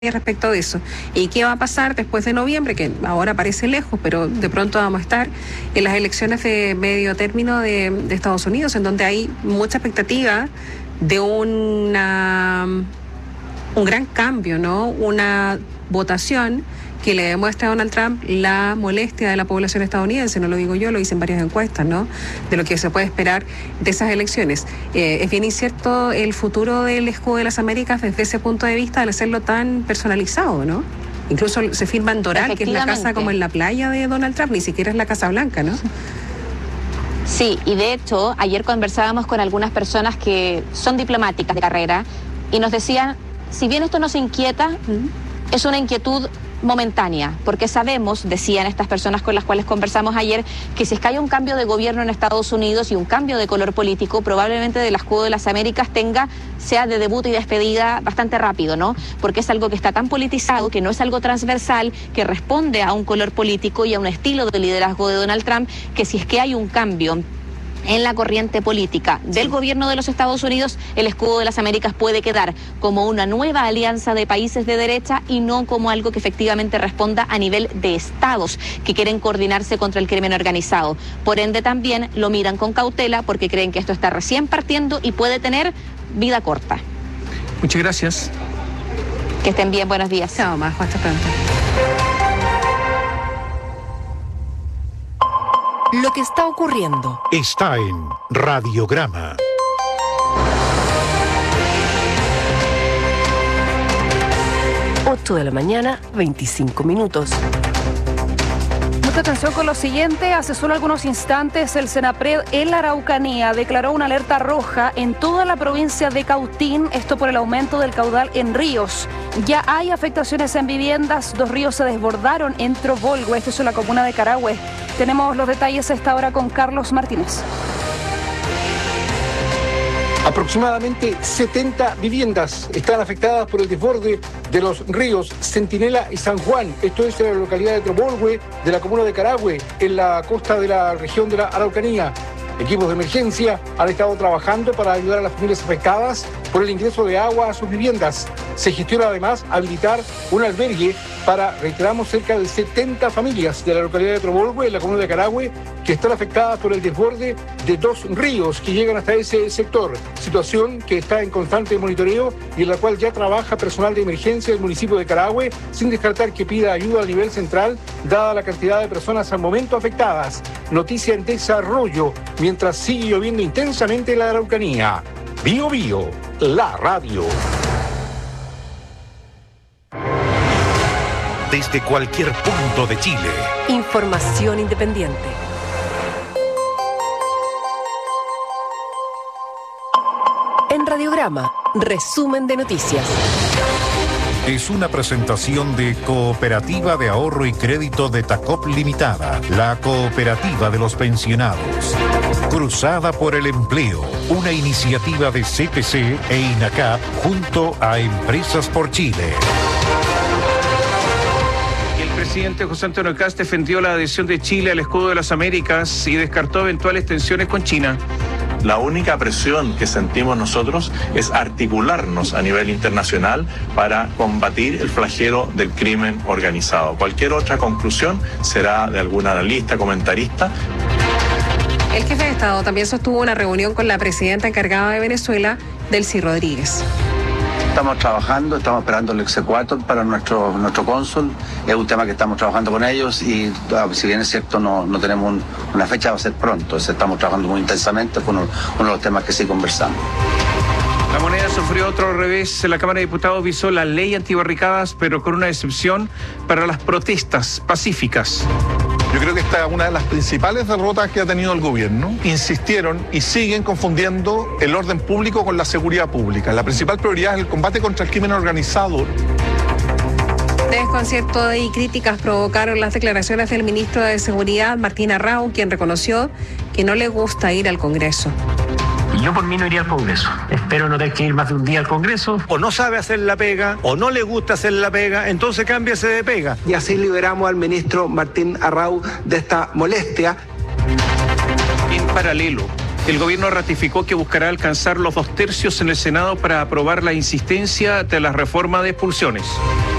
respecto de eso. ¿Y qué va a pasar después de noviembre? Que ahora parece lejos, pero de pronto vamos a estar en las elecciones de medio término de Estados Unidos, en donde hay mucha expectativa de un gran cambio, ¿no? Una votación que le demuestra a Donald Trump la molestia de la población estadounidense, no lo digo yo, lo dicen varias encuestas, ¿no? De lo que se puede esperar de esas elecciones. Es bien incierto el futuro del escudo de las Américas desde ese punto de vista, al hacerlo tan personalizado, ¿no? Incluso se firma en Doral, que es la casa como en la playa de Donald Trump, ni siquiera es la Casa Blanca, ¿no? Sí, y de hecho, ayer conversábamos con algunas personas que son diplomáticas de carrera y nos decían, si bien esto nos inquieta, es una inquietud momentánea, porque sabemos, decían estas personas con las cuales conversamos ayer, que si es que hay un cambio de gobierno en Estados Unidos y un cambio de color político, probablemente del escudo de las Américas sea de debut y despedida bastante rápido, ¿no? Porque es algo que está tan politizado, que no es algo transversal, que responde a un color político y a un estilo de liderazgo de Donald Trump, que si es que hay un cambio en la corriente política del gobierno de los Estados Unidos, el escudo de las Américas puede quedar como una nueva alianza de países de derecha y no como algo que efectivamente responda a nivel de estados que quieren coordinarse contra el crimen organizado. Por ende también lo miran con cautela porque creen que esto está recién partiendo y puede tener vida corta. Muchas gracias. Que estén bien, buenos días. Chao, Majo, hasta pronto. Lo que está ocurriendo está en Radiograma. Ocho de la mañana, 25 minutos. Mucha atención con lo siguiente. Hace solo algunos instantes el Senapred en la Araucanía declaró una alerta roja en toda la provincia de Cautín, esto por el aumento del caudal en ríos. Ya hay afectaciones en viviendas, 2 ríos se desbordaron en Trobolgüe, esto es en la comuna de Carahue. Tenemos los detalles a esta hora con Carlos Martínez. Aproximadamente 70 viviendas están afectadas por el desborde de los ríos Centinela y San Juan. Esto es en la localidad de Trobolgüe, de la comuna de Carahue, en la costa de la región de la Araucanía. Equipos de emergencia han estado trabajando para ayudar a las familias afectadas por el ingreso de agua a sus viviendas. Se gestiona además habilitar un albergue para, reiteramos, cerca de 70 familias de la localidad de Trobolgüe, en la comuna de Carahue, que están afectadas por el desborde de 2 ríos que llegan hasta ese sector. Situación que está en constante monitoreo y en la cual ya trabaja personal de emergencia del municipio de Carahue, sin descartar que pida ayuda a nivel central, dada la cantidad de personas al momento afectadas. Noticia en desarrollo, mientras sigue lloviendo intensamente en la Araucanía. Bio Bio, la radio. Desde cualquier punto de Chile. Información independiente. En Radiograma, resumen de noticias. Es una presentación de Cooperativa de Ahorro y Crédito de Tacop Limitada, la cooperativa de los pensionados. Cruzada por el Empleo, una iniciativa de CPC e INACAP junto a Empresas por Chile. El presidente José Antonio Kast defendió la adhesión de Chile al escudo de las Américas y descartó eventuales tensiones con China. La única presión que sentimos nosotros es articularnos a nivel internacional para combatir el flagelo del crimen organizado. Cualquier otra conclusión será de algún analista, comentarista. El jefe de Estado también sostuvo una reunión con la presidenta encargada de Venezuela, Delcy Rodríguez. Estamos trabajando, estamos esperando el exequatur para nuestro cónsul. Es un tema que estamos trabajando con ellos y si bien es cierto no tenemos una fecha, va a ser pronto. Entonces, estamos trabajando muy intensamente con uno de los temas que sí conversamos. La moneda sufrió otro revés. La Cámara de Diputados visó la ley antibarricadas, pero con una excepción para las protestas pacíficas. Yo creo que esta es una de las principales derrotas que ha tenido el gobierno. Insistieron y siguen confundiendo el orden público con la seguridad pública. La principal prioridad es el combate contra el crimen organizado. Desconcierto y críticas provocaron las declaraciones del ministro de Seguridad, Martín Arrau, quien reconoció que no le gusta ir al Congreso. Yo por mí no iría al Congreso. Espero no tener que ir más de un día al Congreso. O no sabe hacer la pega, o no le gusta hacer la pega, entonces cámbiase de pega. Y así liberamos al ministro Martín Arrau de esta molestia. En paralelo, El gobierno ratificó que buscará alcanzar los 2/3 en el Senado para aprobar la insistencia de la reforma de expulsiones.